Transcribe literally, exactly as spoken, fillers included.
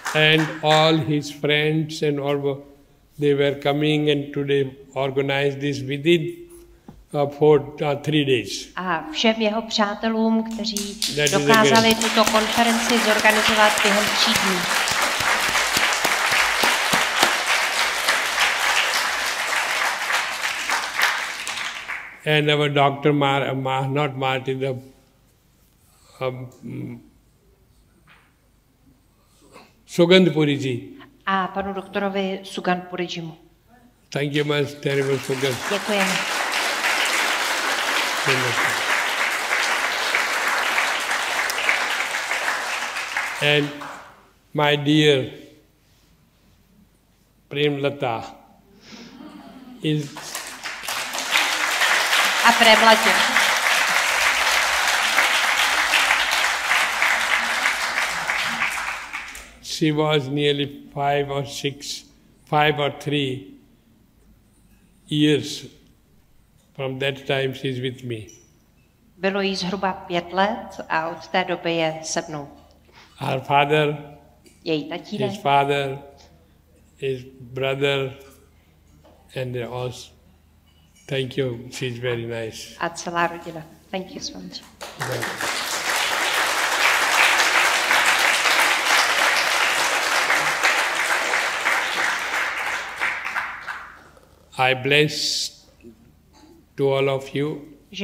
And all his friends and all, they were coming and today organized this within uh, four, uh, three days. A všem jeho přátelům, kteří That dokázali tuto konferenci zorganizovat během tří dní. And our doctor, Mar, Mar, not Martin, the um, Sugandh Puriji. A panu doktorovi Sugandh Purijimu. Thank you much, terrible Sugandh. Děkujeme. And my dear Premlata is A Premlatě. she was nearly five or six, five or three years. From that time she is with me. Bylo jí zhruba pět let a od té doby je se mnou. Her father, Její tatínek, his father, his brother, and they all. Thank you. She's very nice. a celá rodina. Thank you so much. I bless to all of you